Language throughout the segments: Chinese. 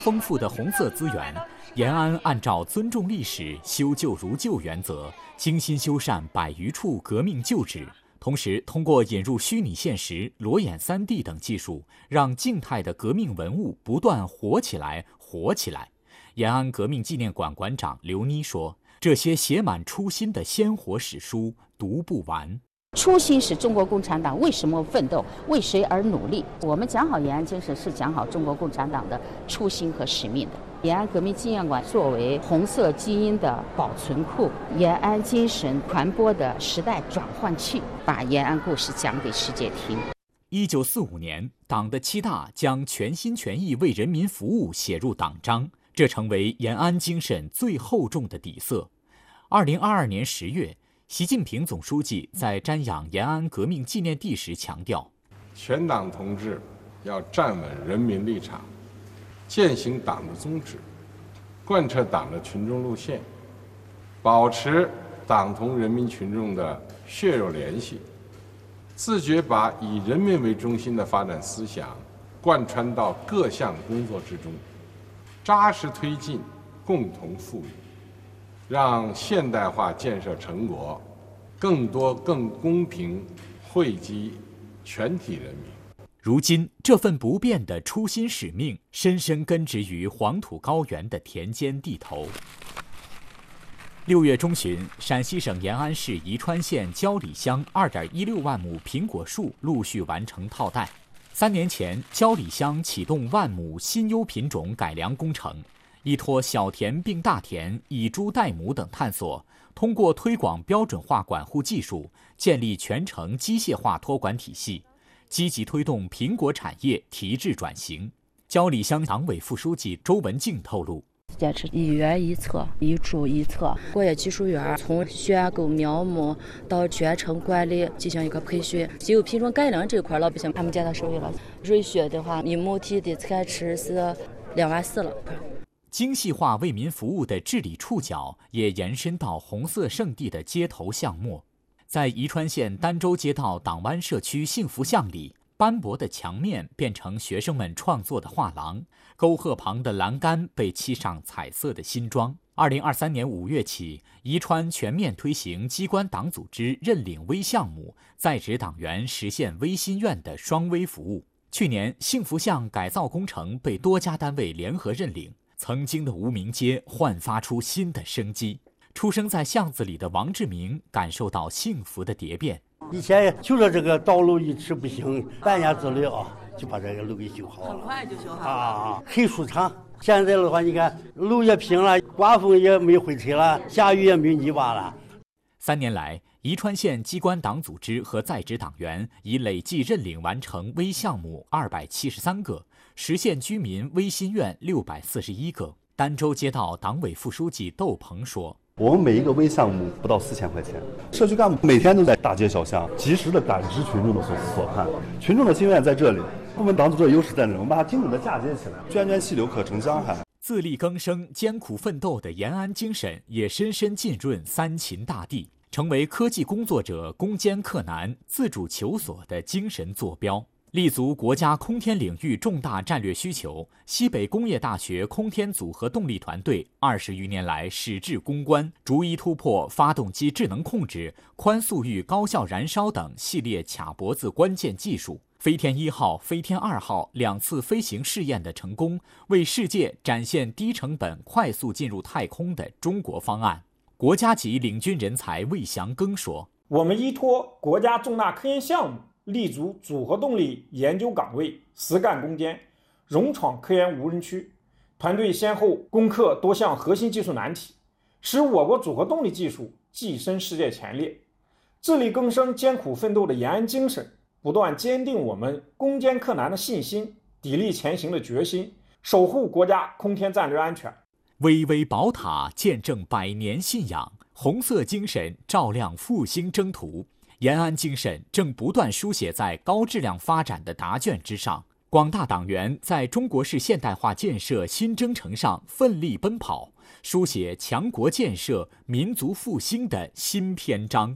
丰富的红色资源，延安按照尊重历史、修旧如旧原则，精心修缮100余处革命旧址，同时通过引入虚拟现实、裸眼3D 等技术，让静态的革命文物不断活起来。延安革命纪念馆馆长刘妮说：“这些写满初心的鲜活史书读不完。” 初心是中国共产党为什么奋斗，为谁而努力。我们讲好延安精神，是讲好中国共产党的初心和使命的。延安革命纪念馆作为红色基因的保存库，延安精神传播的时代转换器，把延安故事讲给世界听。 1945年，党的7大将全心全意为人民服务写入党章，这成为延安精神最厚重的底色。2022年10月，习近平总书记在瞻仰延安革命纪念地时强调， 全党同志要站稳人民立场，践行党的宗旨，贯彻党的群众路线，保持党同人民群众的血肉联系，自觉把以人民为中心的发展思想贯穿到各项工作之中，扎实推进共同富裕，让现代化建设成果更多更公平惠及全体人民。 如今，这份不变的初心使命深深根植于黄土高原的田间地头。6月中旬，陕西省延安市宜川县焦里乡2.16万亩苹果树陆续完成套袋。3年前，焦里乡启动万亩新优品种改良工程，依托小田并大田、以猪代母等探索，通过推广标准化管护技术，建立全程机械化托管体系，积极推动苹果产业提质转型。焦里乡党委副书记周文静透露， 坚持1园1策、1株1策，果业技术园从选购苗木到全程管理进行一个培训。稀有品种改良这块，老百姓他们见到手艺了。瑞雪的话，1亩地的产值是2万4了。 精细化为民服务的治理触角也延伸到红色圣地的街头巷陌。在宜川县儋州街道党湾社区幸福巷里，斑驳的墙面变成学生们创作的画廊，沟壑旁的栏杆被漆上彩色的新装。2023年5月起，宜川全面推行机关党组织认领微项目，在职党员实现微心愿的双微服务。去年，幸福巷改造工程被多家单位联合认领，曾经的无名街焕发出新的生机。出生在巷子里的王志明感受到幸福的蝶变。 以前就说这个道路一直不行，半年之内就把这个路给修好了， 很快就修好了很舒畅。现在的话，你看路也平了，刮风也没灰尘了，下雨也没泥巴了。 3年来，宜川县机关党组织和在职党员已累计认领完成微项目273个，实现居民微心愿641个。儋州街道党委副书记窦鹏说， 我们每一个微项目不到4000块钱，社区干部每天都在大街小巷及时的感知群众的所盼，群众的心愿在这里，我们党组织的优势在这里，我们把它精准的嫁接起来，涓涓细流可成江海。 自力更生、艰苦奋斗的延安精神也深深浸润三秦大地，成为科技工作者攻坚克难、自主求索的精神坐标。立足国家空天领域重大战略需求，西北工业大学空天组合动力团队20余年来矢志攻关，逐一突破发动机智能控制、宽速域高效燃烧等系列卡脖子关键技术。飞天1号、飞天2号2次飞行试验的成功，为世界展现低成本、快速进入太空的中国方案。国家级领军人才魏祥庚说：“ 我们依托国家重大科研项目，立足组合动力研究岗位，实干攻坚，勇闯科研无人区。团队先后攻克多项核心技术难题，使我国组合动力技术跻身世界前列。自力更生、艰苦奋斗的延安精神，不断坚定我们攻坚克难的信心，砥砺前行的决心，守护国家空天战略安全。 巍巍宝塔见证100年信仰，红色精神照亮复兴征途。延安精神正不断书写在高质量发展的答卷之上。广大党员在中国式现代化建设新征程上奋力奔跑，书写强国建设、民族复兴的新篇章。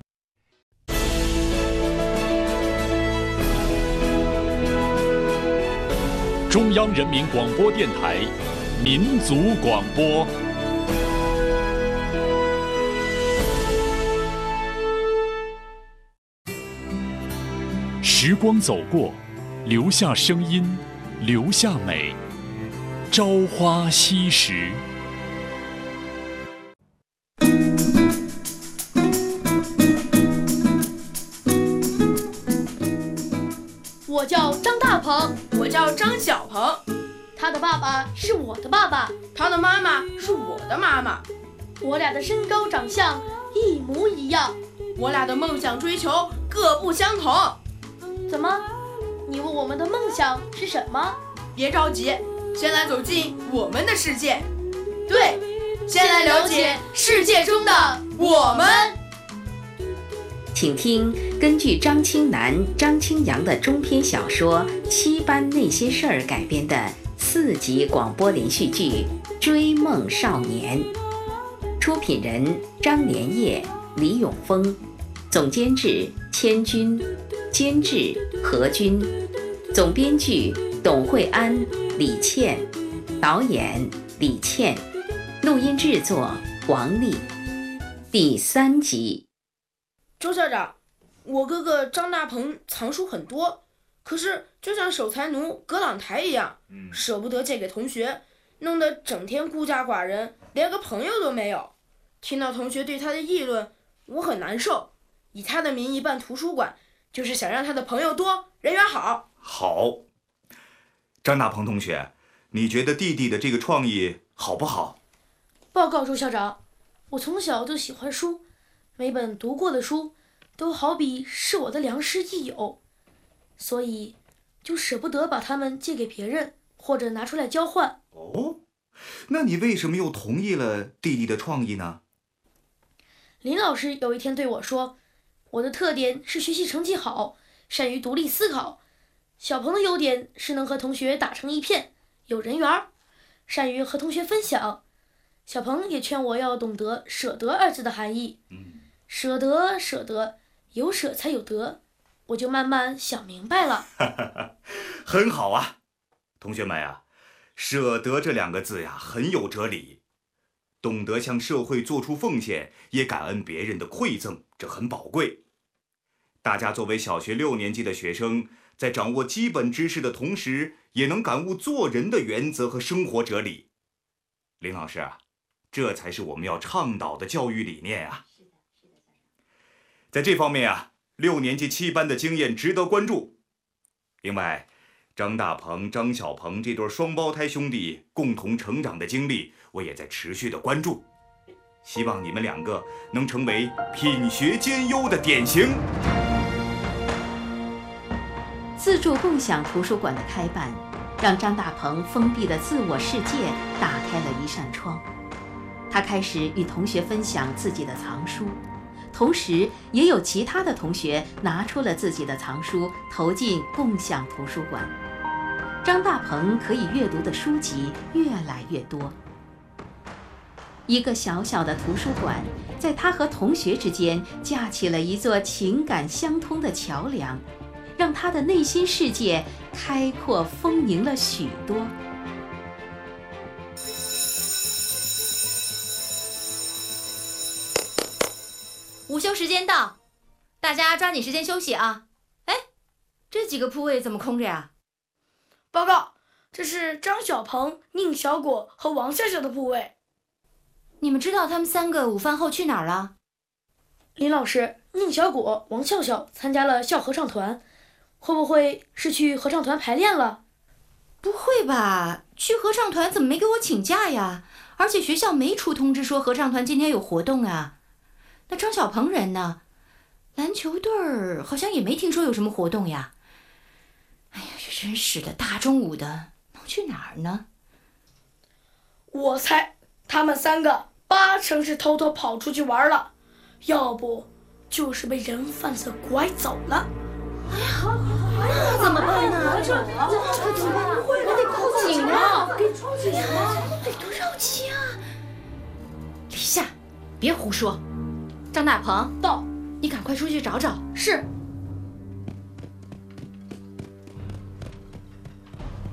中央人民广播电台民族广播。时光走过，留下声音，留下美。朝花夕拾。 我叫张大鹏， 我叫张小鹏。 他的爸爸是我的爸爸， 他的妈妈是我的妈妈。 我俩的身高长相一模一样， 我俩的梦想追求各不相同。 怎么？你问我们的梦想是什么？ 别着急，先来走进我们的世界。对，先来了解世界中的我们。 请听根据张清南、张清扬的中篇小说《七班那些事儿》改编的4集广播连续剧《追梦少年》，出品人张连业、李永峰，总监制千军，监制何军，总编剧董惠安、李倩，导演李倩，录音制作王丽。第3集。 周校长，我哥哥张大鹏藏书很多，可是就像守财奴葛朗台一样，舍不得借给同学，弄得整天孤家寡人，连个朋友都没有。听到同学对他的议论，我很难受。以他的名义办图书馆，就是想让他的朋友多，人缘好。 好，张大鹏同学，你觉得弟弟的这个创意好不好？ 报告周校长，我从小就喜欢书，每本读过的书都好比是我的良师益友，所以就舍不得把它们借给别人，或者拿出来交换。 哦，那你为什么又同意了弟弟的创意呢？ 林老师有一天对我说，我的特点是学习成绩好，善于独立思考。小鹏的优点是能和同学打成一片，有人缘，善于和同学分享。小鹏也劝我要懂得舍得二字的含义。舍得，舍得，有舍才有得。我就慢慢想明白了。 很好啊，同学们啊，舍得这2个字呀，很有哲理。懂得向社会做出奉献，也感恩别人的馈赠，这很宝贵。大家作为小学6年级的学生，在掌握基本知识的同时，也能感悟做人的原则和生活哲理。林老师啊，这才是我们要倡导的教育理念啊。在这方面啊，6年级7班的经验值得关注。另外，张大鹏、张小鹏这对双胞胎兄弟共同成长的经历，我也在持续的关注。希望你们2个能成为品学兼优的典型。 自助共享图书馆的开办，让张大鹏封闭的自我世界打开了一扇窗。他开始与同学分享自己的藏书，同时也有其他的同学拿出了自己的藏书投进共享图书馆。张大鹏可以阅读的书籍越来越多。一个小小的图书馆，在他和同学之间架起了一座情感相通的桥梁，让他的内心世界开阔丰盈了许多。 午休时间到，大家抓紧时间休息啊！哎，这几个铺位怎么空着呀？ 报告，这是张小鹏、宁小果和王笑笑的铺位。 你们知道他们3个午饭后去哪儿了？ 林老师，宁小果、王笑笑参加了校合唱团，会不会是去合唱团排练了？ 不会吧，去合唱团怎么没给我请假呀？而且学校没出通知说合唱团今天有活动啊。那张小鹏人呢？篮球队儿好像也没听说有什么活动呀。哎呀，这真是的，大中午的能去哪儿呢？ 我猜他们3个8成是偷偷跑出去玩了，要不就是被人贩子拐走了。 哎呀，那怎么办呢？这怎么办？不会吧？得报警啊！给报警啊！得多着急啊！李夏，别胡说。张大鹏， 到， 你赶快出去找找。 是。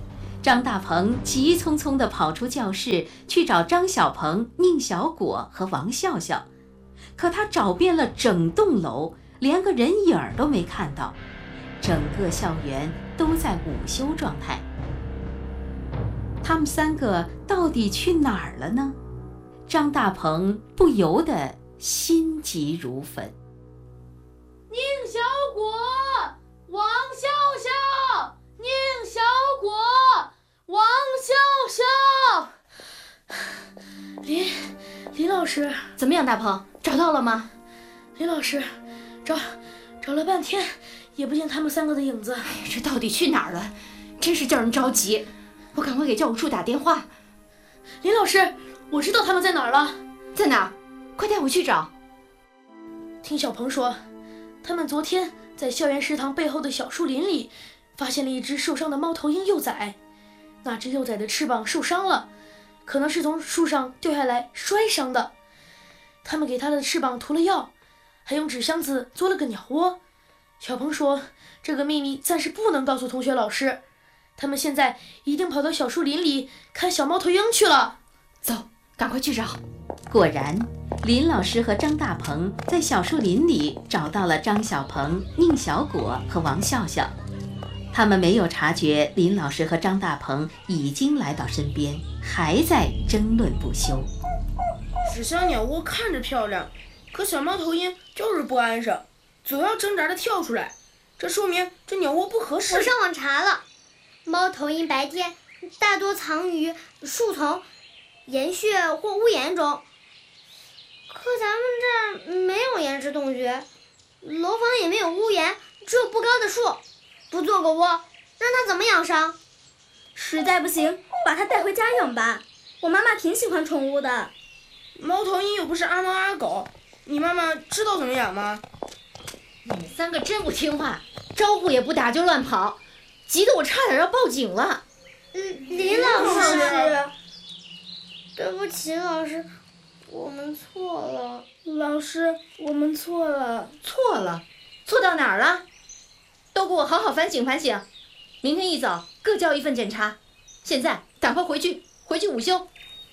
张大鹏急匆匆地跑出教室去找张小鹏、宁小果和王笑笑，可他找遍了整栋楼，连个人影儿都没看到，整个校园都在午休状态。他们三个到底去哪儿了呢？张大鹏不由得心急如焚。 宁小果，王笑笑，宁小果，王笑笑。林老师， 怎么样，大鹏，找到了吗？ 林老师，找了半天，也不见他们三个的影子。 这到底去哪儿了？真是叫人着急。我赶快给教务处打电话。 林老师，我知道他们在哪儿了。 在哪儿？快带我去找。 听小鹏说，他们昨天在校园食堂背后的小树林里，发现了一只受伤的猫头鹰幼崽。那只幼崽的翅膀受伤了，可能是从树上掉下来摔伤的。他们给它的翅膀涂了药，还用纸箱子做了个鸟窝。小鹏说，这个秘密暂时不能告诉同学老师。他们现在一定跑到小树林里看小猫头鹰去了。 走，赶快去找。 果然，林老师和张大鹏在小树林里找到了张小鹏、宁小果和王笑笑。他们没有察觉林老师和张大鹏已经来到身边，还在争论不休。 纸箱鸟窝看着漂亮，可小猫头鹰就是不安生，总要挣扎着跳出来，这说明这鸟窝不合适。 我上网查了，猫头鹰白天大多藏于树丛、岩穴或屋檐中，可咱们这儿没有岩石洞穴，楼房也没有屋檐，只有不高的树，不做个窝，让它怎么养伤？ 实在不行，把它带回家养吧。我妈妈挺喜欢宠物的。 猫头鹰又不是阿猫阿狗，你妈妈知道怎么养吗？ 你们三个真不听话，招呼也不打就乱跑，急得我差点要报警了。 林老师，对不起，老师，我们错了。 老师，我们错了。 错了？错到哪儿了？都给我好好反省反省，明天一早各交一份检查。现在赶快回去午休。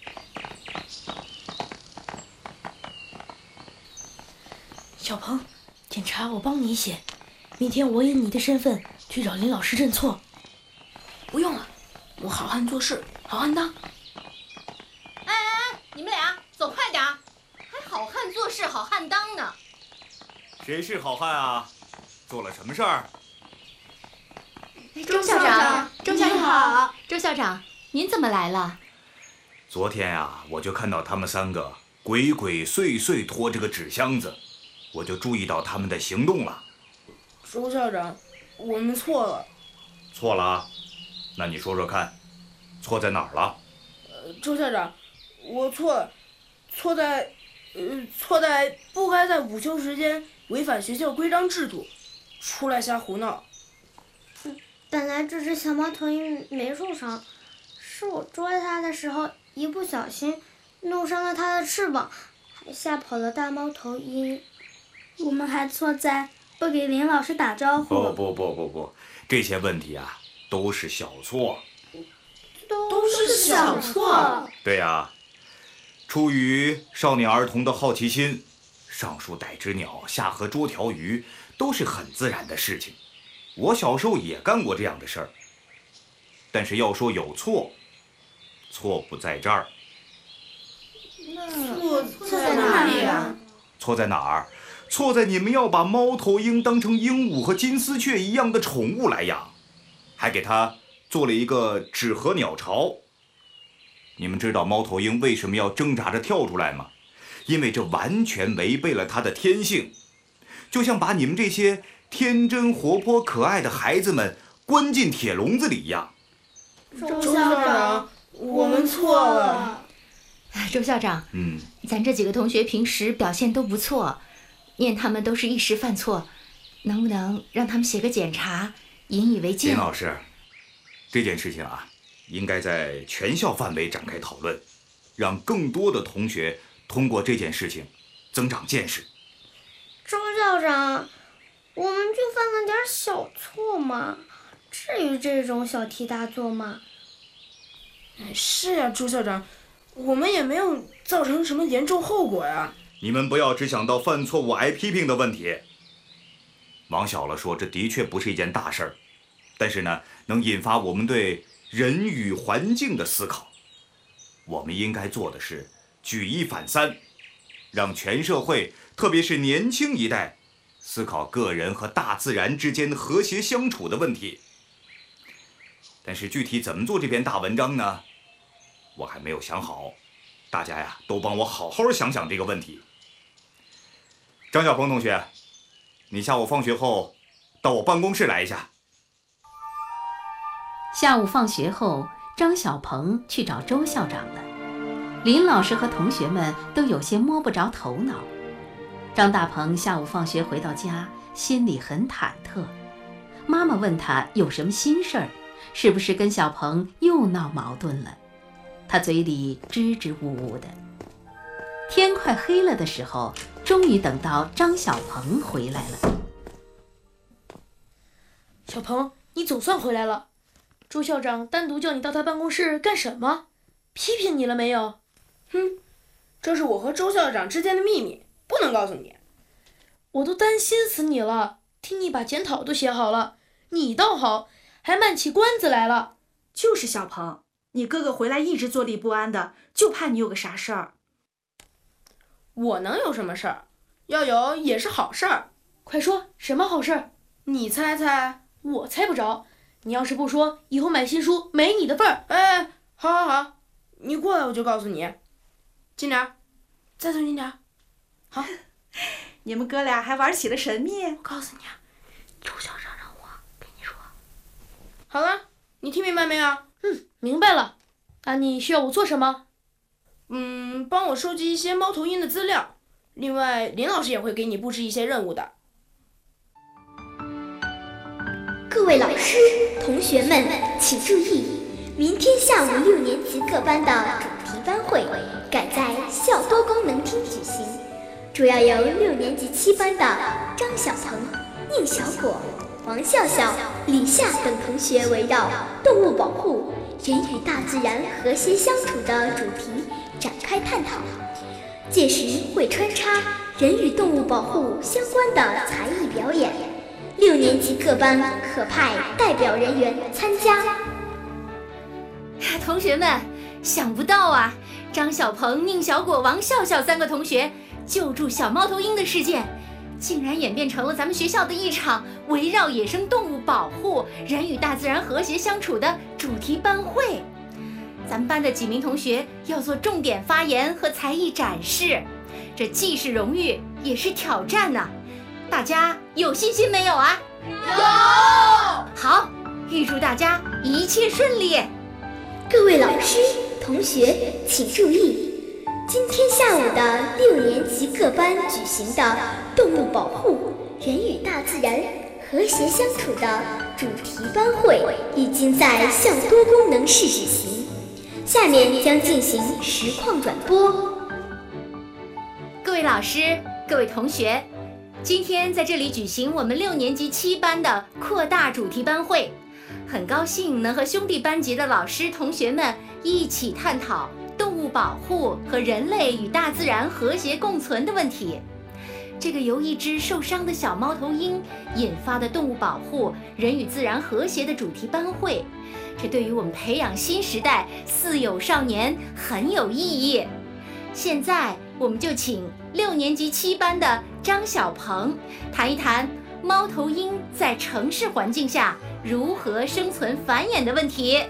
小鹏，检查我帮你写，明天我以你的身份去找林老师认错。 不用了，我好汉做事好汉当。 哎，你们俩走快点，还好汉做事好汉当呢。 谁是好汉啊？做了什么事儿？ 周校长，周校长好。周校长，您怎么来了？ 昨天啊，我就看到他们三个鬼鬼祟祟拖着个纸箱子，我就注意到他们的行动了。 周校长，我们错了。 错了啊？那你说说看，错在哪儿了？ 周校长，我错了，错在不该在午休时间违反学校规章制度，出来瞎胡闹。 本来这只小猫头鹰没受伤，是我捉它的时候一不小心弄伤了它的翅膀，还吓跑了大猫头鹰。 我们还错在不给林老师打招呼。 不，这些问题啊都是小错。 都是小错。 对呀，出于少年儿童的好奇心，上树逮只鸟，下河捉条鱼，都是很自然的事情。我小时候也干过这样的事儿。但是要说有错，错不在这儿。 错在哪里啊？ 错在哪儿？错在你们要把猫头鹰当成鹦鹉和金丝雀一样的宠物来养，还给它做了一个纸盒鸟巢。你们知道猫头鹰为什么要挣扎着跳出来吗？因为这完全违背了它的天性，就像把你们这些天真活泼可爱的孩子们关进铁笼子里一样。 周校长，我们错了。 周校长，咱这几个同学平时表现都不错，念他们都是一时犯错，能不能让他们写个检查，引以为戒？ 林老师，这件事情啊，应该在全校范围展开讨论，让更多的同学通过这件事情增长见识。 周校长，我们就犯了点小错嘛，至于这种小题大做吗？ 是呀，朱校长，我们也没有造成什么严重后果呀。 你们不要只想到犯错误挨批评的问题。往小了说，这的确不是一件大事儿，但是呢，能引发我们对人与环境的思考。我们应该做的是举一反三，让全社会，特别是年轻一代，思考个人和大自然之间和谐相处的问题。但是具体怎么做这篇大文章呢？我还没有想好，大家呀都帮我好好想想这个问题。张小鹏同学，你下午放学后到我办公室来一下。 下午放学后，张小鹏去找周校长了。林老师和同学们都有些摸不着头脑。张大鹏下午放学回到家，心里很忐忑。妈妈问他有什么心事儿，是不是跟小鹏又闹矛盾了？他嘴里支支吾吾的。天快黑了的时候，终于等到张小鹏回来了。 小鹏，你总算回来了。周校长单独叫你到他办公室干什么？批评你了没有？ 这是我和周校长之间的秘密，不能告诉你。 我都担心死你了，听你把检讨都写好了，你倒好，还卖起关子来了。 就是小鹏，你哥哥回来一直坐立不安的，就怕你有个啥事儿。 我能有什么事儿？要有也是好事儿。 快说，什么好事儿？ 你猜猜。 我猜不着。你要是不说，以后买新书没你的份儿。 哎，好，你过来我就告诉你。近点儿，再凑近点儿。好， 你们哥俩还玩起了神秘。 我告诉你啊，周校长让我跟你说。好了，你听明白没有？ 明白了。那你需要我做什么？ 帮我收集一些猫头鹰的资料。另外，林老师也会给你布置一些任务的。 各位老师、同学们，请注意，明天下午6年级各班的主题班会改在校多功能厅举行，主要由6年级7班的张小鹏、宁小果、王笑笑、李夏等同学围绕动物保护、人与大自然和谐相处的主题展开探讨。届时会穿插人与动物保护相关的才艺表演，6年级各班可派代表人员参加。 同学们，想不到啊，张小鹏、宁小果、王笑笑3个同学救助小猫头鹰的事件，竟然演变成了咱们学校的一场围绕野生动物保护、人与大自然和谐相处的主题班会。咱们班的几名同学要做重点发言和才艺展示，这既是荣誉也是挑战呢。大家有信心没有啊？ 有！ 好，预祝大家一切顺利。 各位老师、同学请注意，今天下午的6年级各班举行的动物保护、人与大自然和谐相处的主题班会已经在校多功能室举行，下面将进行实况转播。 各位老师、各位同学，今天在这里举行我们6年级7班的扩大主题班会，很高兴能和兄弟班级的老师同学们一起探讨动物保护和人类与大自然和谐共存的问题。这个由一只受伤的小猫头鹰引发的动物保护、人与自然和谐的主题班会，这对于我们培养新时代4有少年很有意义。现在我们就请6年级7班的张小鹏谈一谈猫头鹰在城市环境下如何生存繁衍的问题。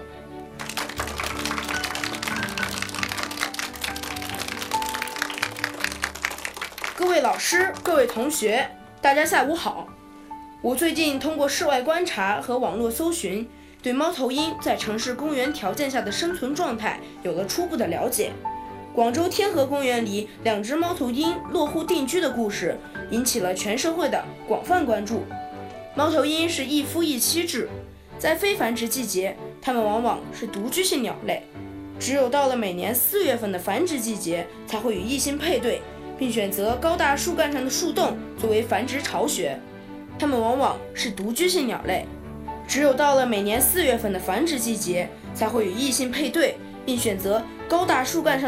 各位老师、各位同学，大家下午好。我最近通过室外观察和网络搜寻，对猫头鹰在城市公园条件下的生存状态有了初步的了解。广州天河公园里2只猫头鹰落户定居的故事引起了全社会的广泛关注。猫头鹰是一夫一妻制，在非繁殖季节，它们往往是独居性鸟类，只有到了每年4月份的繁殖季节，才会与异性配对，并选择高大树干上的树洞作为繁殖巢穴。它们往往是独居性鸟类，只有到了每年4月份的繁殖季节，才会与异性配对， 并选择高大树干上